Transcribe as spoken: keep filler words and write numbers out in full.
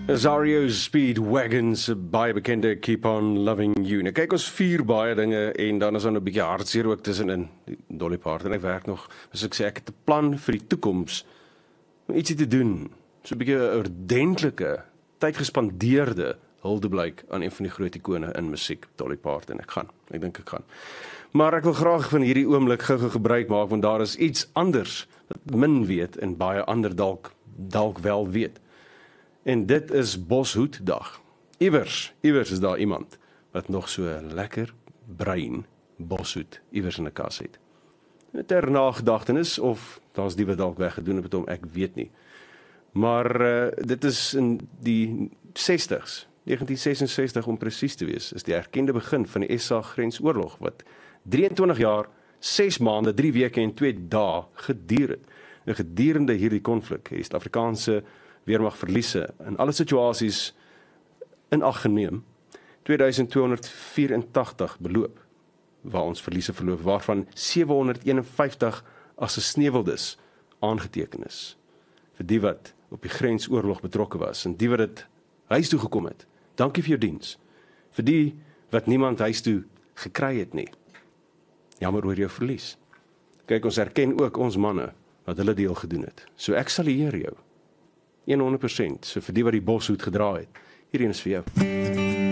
Zario's Speedwagons, baie bekende Keep On Loving You. Nou kyk, ons vier baie dinge en dan is dan 'n bietjie hartseer ook tussenin. Dolly Parton, ek werk nog, as ek sê ek het 'n plan vir die toekoms om ietsie te doen. So 'n bietjie 'n ordentlike, tydgespandeerde huldeblyk aan een van die groot ikone in musiek, Dolly Parton. Ek gaan, ek dink ek gaan. Maar ek wil graag van hierdie oomblik gou-gou gebruik maak, want daar is iets anders wat min weet en baie ander dalk dalk wel weet. En dit is Boshoetdag. Iewers, iewers is daar iemand wat nog so 'n lekker bruin boshoet iewers in 'n kas het. Ter nagedagtenis, of daar's die wat dalk weggedoen het met hom, ek weet nie. Maar uh, dit is in die sestig's, negentien ses en sestig om presies te wees, is die erkende begin van die S A grensoorlog, wat drieëntwintig jaar, ses maande, drie weke en twee dae geduur het. En gedurende hierdie konflik het die Afrikaanse weermag verliese in alle situasies in ag geneem, twee duisend tweehonderd vyerentagtig beloop, waar ons verliese verloop, waarvan sewehonderd eenenvyftig as 'n sneeuwwildes aangeteken is, vir die wat op die grensoorlog betrokke was, en die wat dit huis toe gekom het, dankie vir jou diens, vir die wat niemand huis toe gekry het nie, jammer oor jou verlies. Kyk, ons erken ook ons manne, wat hulle deel gedoen het, so ek salieer jou, honderd persent, so vir die wat die boshoed gedra het, hierheen is vir jou.